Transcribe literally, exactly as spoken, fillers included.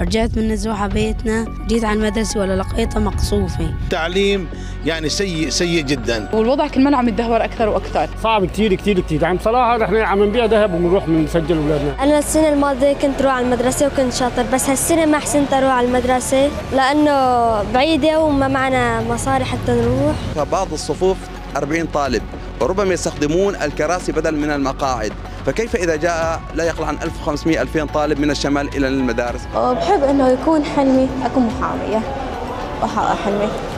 رجعت من نزوحة بيتنا جيت على المدرسة ولا لقيتها مقصوفة. التعليم يعني سيء سيء جدا، والوضع كل ما عم يتدهور أكثر وأكثر. صعب كثير كثير كثير. يعني بصراحة نحن عم نبيع ذهب وبنروح بنسجل أولادنا. أنا السنة الماضية كنت روح على المدرسة وكنت شاطر، بس هالسنة ما حسنت أروح على المدرسة لأنه بعيدة وما معنا مصاري حتى نروح. بعض الصفوف أربعين طالب وربما يستخدمون الكراسي بدل من المقاعد، فكيف إذا جاء لا يقل عن ألف وخمسمئة ألفين طالب من الشمال إلى المدارس؟ بحب إنه يكون حلمي أكون محامية وأحقق حلمي.